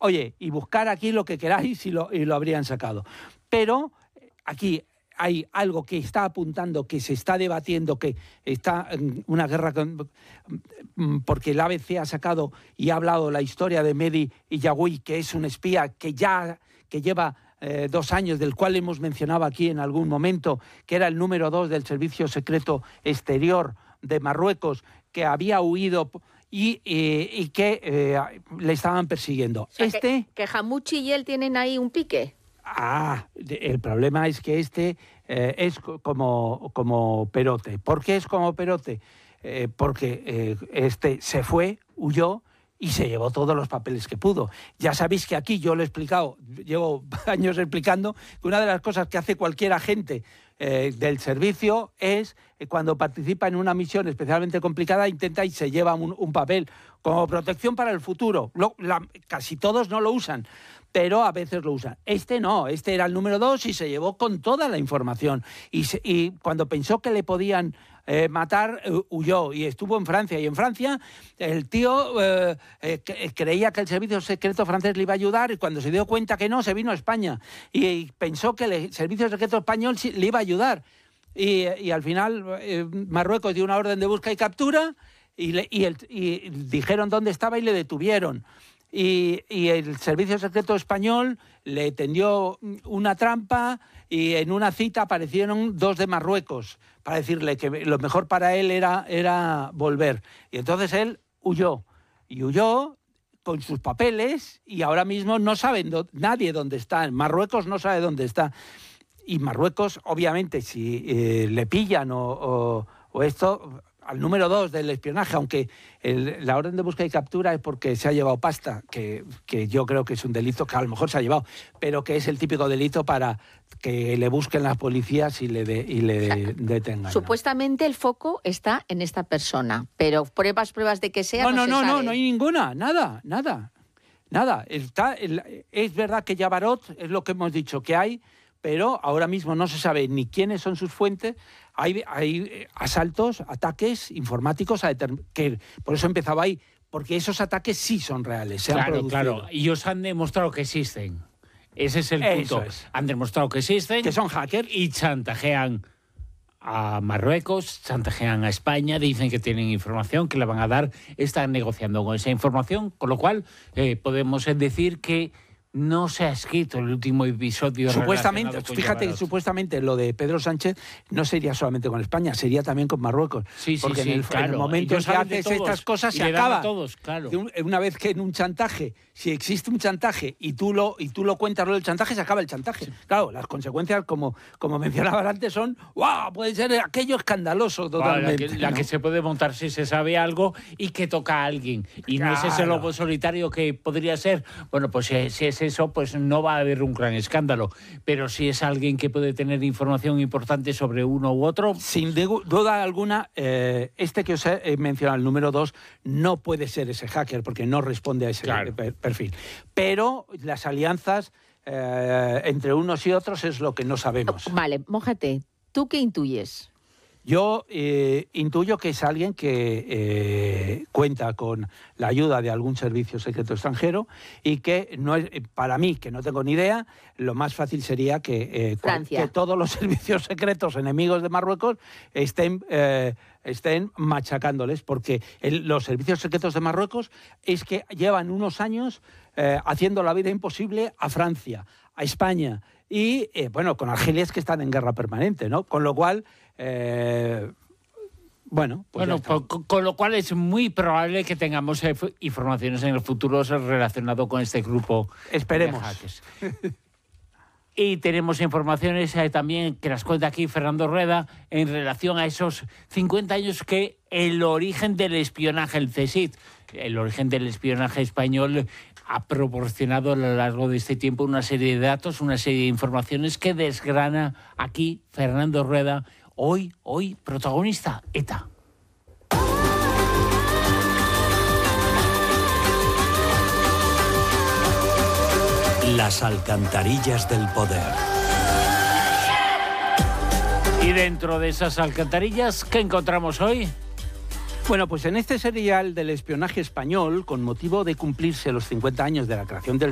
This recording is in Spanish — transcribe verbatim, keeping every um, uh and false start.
oye, y buscar aquí lo que queráis y lo, y lo habrían sacado. Pero aquí hay algo que está apuntando, que se está debatiendo, que está en una guerra con, porque el A B C ha sacado y ha hablado la historia de Mehdi Yagüi, que es un espía que ya que lleva eh, dos años, del cual hemos mencionado aquí en algún momento, que era el número dos del Servicio Secreto Exterior de Marruecos, que había huido y, y, y que eh, le estaban persiguiendo. O sea, este que, que Hamouchi y él tienen ahí un pique. Ah, el problema es que este eh, es como, como Perote. ¿Por qué es como Perote? Eh, porque eh, este se fue, huyó y se llevó todos los papeles que pudo. Ya sabéis que aquí yo lo he explicado, llevo años explicando, que una de las cosas que hace cualquier agente eh, del servicio es, eh, cuando participa en una misión especialmente complicada, intenta y se lleva un, un papel como protección para el futuro. Lo, la, casi todos no lo usan, pero a veces lo usan. Este no, este era el número dos y se llevó con toda la información. Y, se, y cuando pensó que le podían eh, matar, eh, huyó y estuvo en Francia. Y en Francia el tío eh, eh, creía que el servicio secreto francés le iba a ayudar y cuando se dio cuenta que no, se vino a España. Y, y pensó que el servicio secreto español le iba a ayudar. Y, y al final eh, Marruecos dio una orden de busca y captura y, le, y, el, y dijeron dónde estaba y le detuvieron. Y, y el Servicio Secreto Español le tendió una trampa y en una cita aparecieron dos de Marruecos para decirle que lo mejor para él era, era volver. Y entonces él huyó. Y huyó con sus papeles y ahora mismo no saben do, nadie dónde está. Marruecos no sabe dónde está. Y Marruecos, obviamente, si eh, le pillan o, o, o esto... al número dos del espionaje, aunque el, la orden de búsqueda y captura es porque se ha llevado pasta, que, que yo creo que es un delito que a lo mejor se ha llevado, pero que es el típico delito para que le busquen las policías y le, de, y le o sea, detengan. Supuestamente el foco está en esta persona, pero pruebas, pruebas de que sea no, no, no, se no, sabe. no, no hay ninguna, nada, nada, nada. Está, es verdad que Yabarot es lo que hemos dicho que hay, pero ahora mismo no se sabe ni quiénes son sus fuentes. Hay, hay asaltos, ataques informáticos, a que por eso empezaba ahí, porque esos ataques sí son reales, se claro, han producido. Claro, y ellos han demostrado que existen. Ese es el punto. Es. Han demostrado que existen. Que son hackers. Y chantajean a Marruecos, chantajean a España, dicen que tienen información, que la van a dar, están negociando con esa información, con lo cual eh, podemos decir que no se ha escrito el último episodio. Supuestamente, fíjate que supuestamente lo de Pedro Sánchez no sería solamente con España, sería también con Marruecos. Sí, sí, porque sí, en, el, claro. en el momento en que haces todos, estas cosas se le acaba. A todos, claro. Una vez que en un chantaje, si existe un chantaje y tú lo y tú lo cuentas lo del chantaje, se acaba el chantaje. Sí. Claro, las consecuencias, como, como mencionabas antes, son ¡wow! Puede ser aquello escandaloso totalmente. La, que, la ¿no? que se puede montar si se sabe algo y que toca a alguien. Y claro. No es ese lobo solitario que podría ser. Bueno, pues si, si es eso, pues no va a haber un gran escándalo, pero si es alguien que puede tener información importante sobre uno u otro... Sin duda alguna, eh, este que os he mencionado, el número dos, no puede ser ese hacker, porque no responde a ese claro. perfil. Pero las alianzas eh, entre unos y otros es lo que no sabemos. Vale, mójate, ¿tú qué intuyes? Yo eh, intuyo que es alguien que eh, cuenta con la ayuda de algún servicio secreto extranjero y que no es, para mí, que no tengo ni idea, lo más fácil sería que, eh, que todos los servicios secretos enemigos de Marruecos estén, eh, estén machacándoles, porque el, los servicios secretos de Marruecos es que llevan unos años eh, haciendo la vida imposible a Francia, a España y, eh, bueno, con Argelia es que están en guerra permanente, ¿no? Con lo cual... Eh, bueno, pues bueno con, con lo cual es muy probable que tengamos eh, informaciones en el futuro relacionado con este grupo. Esperemos. De hackers. Y tenemos informaciones eh, también que las cuenta aquí Fernando Rueda en relación a esos cincuenta años que el origen del espionaje, el C S I D, el origen del espionaje español ha proporcionado a lo largo de este tiempo una serie de datos, una serie de informaciones que desgrana aquí Fernando Rueda. Hoy, hoy, protagonista, ETA. Las alcantarillas del poder. Y dentro de esas alcantarillas, ¿qué encontramos hoy? Bueno, pues en este serial del espionaje español, con motivo de cumplirse los cincuenta años de la creación del